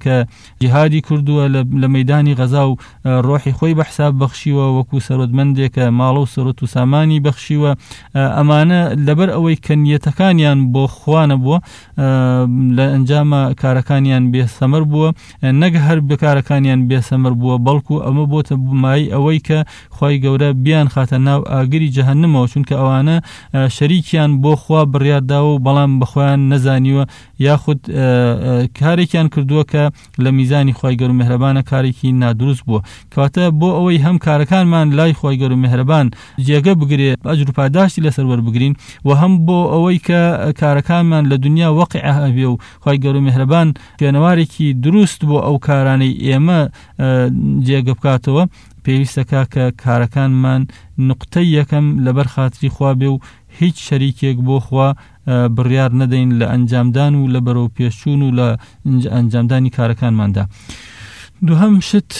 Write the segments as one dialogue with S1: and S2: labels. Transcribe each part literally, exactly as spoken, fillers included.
S1: کە جیهادی کردووە لە مەیدانی غەزا و ڕۆحی خۆی بە حساب بەخشیوە وەکو سەرۆتمەندێکە ماڵە و سەرۆت و سامانی بەخشیوە. ئەمانە لەبەر ئەوەی کە نیەتەکانیان بۆ خوانە بووە لە ئەنجامە کارەکانیان بێسەمەر بووە، نەک هەر بەکارەکانیان بێسەمەر بووە، بەڵکو ئەمە بۆتە مای ئەوەی کە خی گەورە بیان خاتە ناو ئاگری جەهەنەمەوە، چونکە ئەوانە شەریکیان بۆ خوا بڕیارداوە و بەڵام بەخۆیان نەزانیوە یاخود کارێکیان کردووە کە لە میزانی خی گەور و میهرەبانە کارێکی نادروست بووە. کەواتە بۆ ئەوەی هەم کارەکانمان لای خی گەور و میهرەبان جێگە بگرێ، ئەجر و پاداشتی لەسەر وەربگرین، و هەم بۆ ئەوەی کە کارەکانمان لە دنیا وەقیع هەبێ و خی گەور و میهرەبان پێنەوارێکی دروست بۆ ئەو کارانەی ئێمە جێگە بکاتەوە، پێویستەکە کە کارەکانمان نقطەی یەکەم لەبەر خاتری خوا بێ و هیچ شەریکێک بۆ خوا بڕیار نەدەین لە ئەنجامدان و لە بەرەو پێشچوون و لە ئەنجامدانی کارەکانماندا. دوهم شت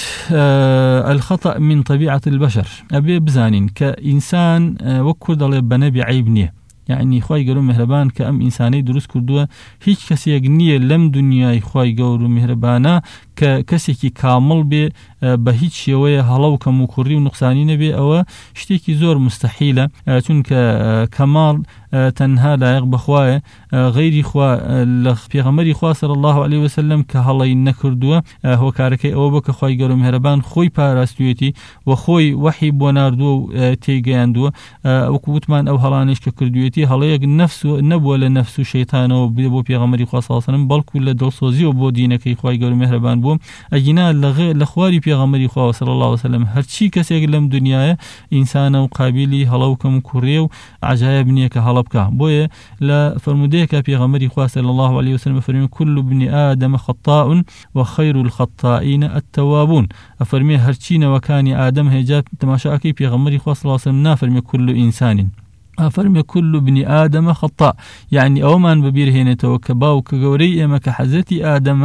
S1: الخطأ من طبيعة البشر. أبي بزانين كإنسان وكو دڵێ بە نەبی عیب نییە، یعنی خی گەور و میهرەبان کە ئەم ئینسانەی دروست کردووە هیچ کەسێک نییە لەم دنیای خی گەور و میهرەبانە کە کەسێکی کامڵ بێ بە هیچ شێوەیە هەڵە و کەم و کوڕی و نوقسانی نەبێ. ئەوە شتێکی زۆر مستەحیلە، چونکە کەماڵ تەنها لایق بەخوایە، غەیری خوا لە پێغەمبەری خوا صلی الله علیه وسلم کە هەڵەی نەکردووە هۆکارەکەی ئەوە بە کە خی گەور و میهرەبان خۆی پاراستوێتی و خۆی وەحی بۆ ناردووە و تێیگەیاندووە. وەکو وتمان ئەو هەڵانش کە کردوێتی هەڵەیەک نەفس نەبووە لە نەفس و شەیتانەوە بێ بۆ پێغەمبەری خوا صلی الله علیه وسلم، بەڵکو لە دڵسۆزیەوە بۆ دینەکەی خی گەور و میهرەبان بووە. ئەگینا لە خواری پێغەمبەری خوا صلی الله علیه وسلم هەرچی کەسێک لەم دنیاە ئینسانە و قابلی هەڵە و کەم و کوڕێ و عجایب نییە کە هەڵە بکە. بۆیە لە فەرمودەیەکە پێغەمبەری خوا صلی الله علیه وسلم فەرمێ كل ابن آدم خطاء وخير الخطائين التوابون. ئەفەرمێ هەرچی نەوەکانی ئادەم هێجا تەماشاکەی پێغەمبەری خوا صلی الله علیه وسلم نافەرمێ كل إنسان، ئەفەرمێ كل ابن آدم خطاء، يعني ئەومان بەبیر هێنێتەوە کە باو کە گەورەی ئێمە کە حەزەتی ئادەمە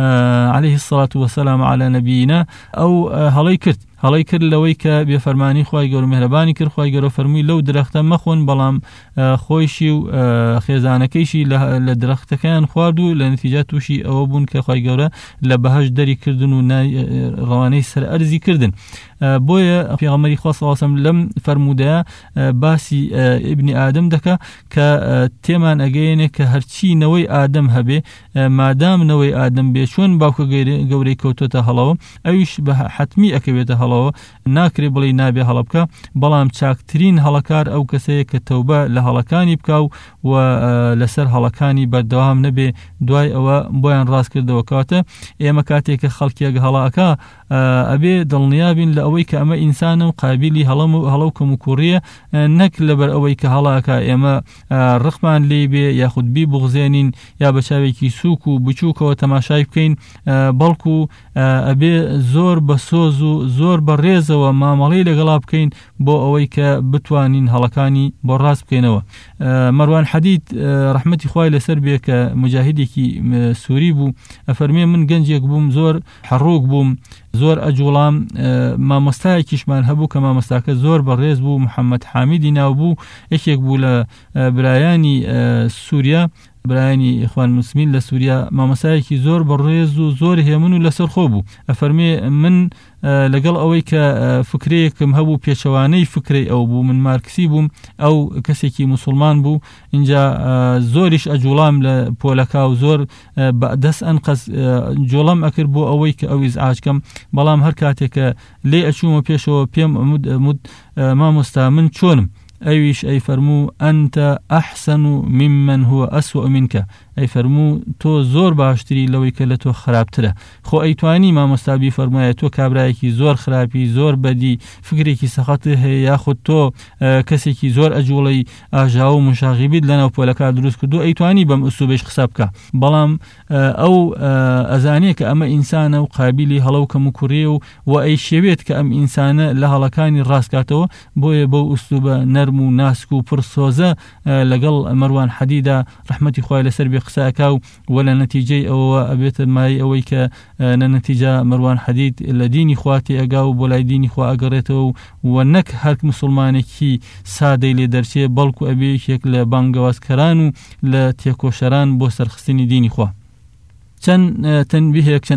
S1: عليه الصلاة والسلام على نبينا ئەو هەڵەی کرد هەڵەی کرد لەوەی کە بێفەرمانی خی گەور و میهرەبانی کرد. خی گەورە فەرمووی لەو درەختە مەخۆن، بەڵام خۆیشی و خێزانەکەیشی لە درەختەکەیان خوارد و لە نەتیجە تووشی ئەوە بوون کە خی گەورە لە بەهەشت دەری کردن و ڕەوانەی سەر ئەرزی کردن. بۆیە پێغەمبەری خوا صلی الله علیه وسلم لەم فەرمودەیە باسی ئیبنی ئادەم دەکا کە تێمان ئەگەیەنێ کە هەرچی نەوەی ئادەم هەبێ، مادام نەوەی ئادەم بێ، چۆن باوکە گەورەی کەوتۆتە هەڵەوە ئەویش بە حەتمی ئەکەوێتە هەڵەوە، ناکرێ بڵێ نابێ هەڵە بکە، بەڵام چاکترین هەڵەکار ئەو کەسەیە کە تەوبە لە هەڵەکانی بکە و لەسەر هەڵەکانی بەردەوام نەبێ دوای ئەوە بۆیان ڕاست کردەوە. کاتە ئێمە کاتێک کە خەڵکیەک هەڵاکە ئەبێ دڵنیابین لە ئەوەی کە ئەمە ئینسانە و قابلی هەڵە و کەم و کوڕیە، نەک لەبەر ئەوەی کە هەڵاکە ئێمە ڕقمان لێ بێ یاخود بی بغزێنین یا بە چاوێکی سووک و بچووکەوە تەماشای بکەین، بەڵکو ئەبێ زۆر بە سۆز و زۆر بە ڕێزەوە مامەڵەی لەگەڵا بکەین بۆ ئەوەی کە بتوانین هەڵەکانی بۆ ڕاست بکەینەوە. مەروان حەدید ڕەحمەتی خوای لەسەر بێ کە مجاهیدێکی سووری بوو، ئەفەرمێ من گەنجێک بووم، زۆر حەڕووک بووم، زۆر ئەجوڵام، مامۆستایەکیشمان هەبوو کە مامۆستاکە زۆر بەڕێز بوو، محەممەد حامیدی ناو بوو، یەکێک بوو لە برایانی سووریا، برایانی ئیخوان موسلمین لە سووریا، مامۆستایەکی زۆر بەڕێز و زۆر هێمن و لەسەر خۆ بوو. ئەفەرمێ من لەگەڵ ئەوەی کە فکرەیەکم هەبوو پێچەوانەی فکرەی ئەو بوو، من مارکسی بووم، ئەو کەسێکی موسڵمان بوو، اینجا زۆریش ئەجوڵام لە پۆلەکە و زۆر دەست ئەنقەس جوڵەم ئەکرد بۆ ئەوەی کە ئەو ئیزعاجکەم، بەڵام هەر کاتێکە لێ ئەچوومە پێشەوە پێم ئەمود مامۆستا من چۆنم؟ ئەویش ئەی فەرموو ئەنتە ئەحسەن ممن هو ئەسوأ منکە، ئەی فەرموو تۆ زۆر باشتری لەوەی کە لە تۆ خراپترە. خۆ ئەیتوانی مامۆستابی فەرمایە تۆ کابرایەکی زۆر خراپی، زۆر بەدی، فکرێکی سەخەت هەیە، یاخود تۆ کەسێکی زۆر ئەجوڵی ئاژاو و مشاغبیت لەناو پۆلەکە دروست کردو، ئەیتوانی بەم ئوسوبەش قسە بکە، بەڵام ئەو ئەزانێ کە ئەمە ئینسانە و قابلی هەڵە و کەم و کوڕێ و و ئەی شێوێت کە ئەم ئینسانە لە هەڵەکانی ڕاستکاتەوە. بۆیە بەو ئوسوبە نەرم و ناسک و پرسۆزە لەگەڵ مەروان حەدیدا ڕەحمەتی خوای لەسەر بێ قسەکە و وە لە نەتیجەی ئەوە ئەبێتە مای ئەوەی کە نە نەتیجە مەروان حەدید لە دینی خواتی ئەگا و بۆ لای دینی خوا ئەگەڕێتەوە و نەک هەر مسلمانێکی سادەی لێ دەرچێ، بەڵکو ئەبێ یەکێک لە بانگەوازکەران و لە تێکۆشەران بۆ سەرخستنی دینی خوا. چەند تەنبیهێک